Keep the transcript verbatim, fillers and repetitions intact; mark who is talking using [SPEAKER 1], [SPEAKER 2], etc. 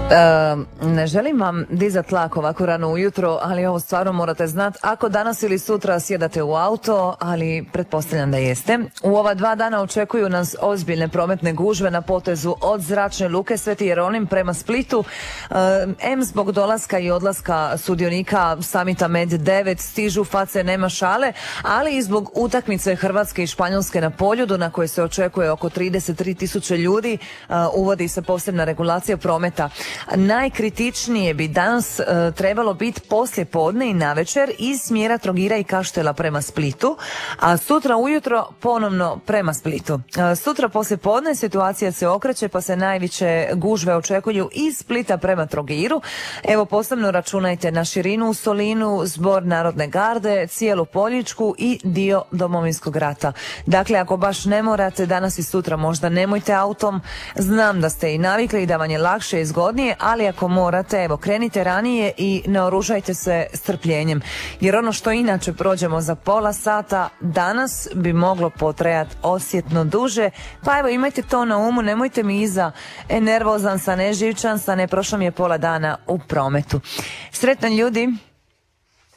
[SPEAKER 1] E, ne želim vam dizat tlak ovako rano ujutro, ali ovo stvarno morate znati. Ako danas ili sutra sjedate u auto, ali pretpostavljam da jeste, u ova dva dana očekuju nas ozbiljne prometne gužve na potezu od Zračne luke Sveti Jeronim prema Splitu. E, em zbog dolaska i odlaska sudionika samita Med devet stižu face, nema šale, ali i zbog utakmice Hrvatske i Španjolske na Poljudu na kojoj se očekuje oko trideset tri tisuće ljudi. E, uvodi se posebna regulacija prometa. Najkritičnije bi danas e, trebalo biti poslije podne i navečer iz smjera Trogira i Kaštela prema Splitu, a sutra ujutro ponovno prema Splitu. E, sutra poslije podne situacija se okreće pa se najveće gužve očekuju iz Splita prema Trogiru. Evo, posebno računajte na širinu u Solinu, Zbor Narodne garde, cijelu Poljičku i dio Domovinskog rata. Dakle, ako baš ne morate danas i sutra, možda nemojte autom. Znam da ste i navikli i da vam je lakše i zgodnije, ali ako morate, evo, krenite ranije i naoružajte se strpljenjem. Jer ono što inače prođemo za pola sata, danas bi moglo potrajati osjetno duže. Pa evo, imajte to na umu, nemojte mi iza e, nervozan sa, neživčan sa, ne prošlo mi je pola dana u prometu. Sretno ljudi!